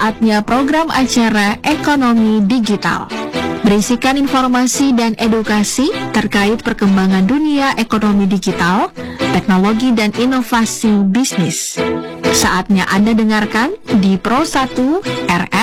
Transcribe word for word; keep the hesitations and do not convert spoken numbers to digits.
saatnya program acara Ekonomi Digital. Berisikan informasi dan edukasi terkait perkembangan dunia ekonomi digital, teknologi dan inovasi bisnis. Saatnya Anda dengarkan di Pro satu R